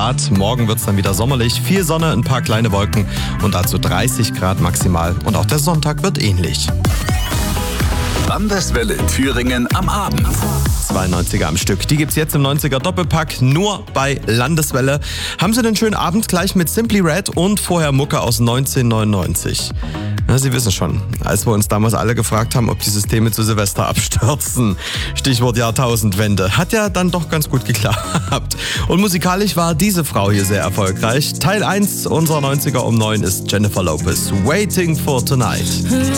Grad. Morgen wird es dann wieder sommerlich. Viel Sonne, ein paar kleine Wolken und dazu 30 Grad maximal. Und auch der Sonntag wird ähnlich. Landeswelle Thüringen am Abend. 92er am Stück. Die gibt's jetzt im 90er Doppelpack nur bei Landeswelle. Haben Sie einen schönen Abend gleich mit Simply Red und vorher Mucke aus 1999. Na, Sie wissen schon, als wir uns damals alle gefragt haben, ob die Systeme zu Silvester abstürzen. Stichwort Jahrtausendwende. Hat ja dann doch ganz gut geklappt. Und musikalisch war diese Frau hier sehr erfolgreich. Teil 1 unserer 90er um 9 ist Jennifer Lopez. Waiting for Tonight.